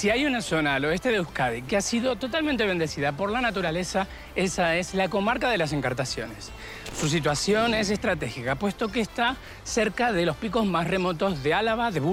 Si hay una zona al oeste de Euskadi que ha sido totalmente bendecida por la naturaleza, esa es la comarca de las Encartaciones. Su situación es estratégica, puesto que está cerca de los picos más remotos de Álava, de Burgos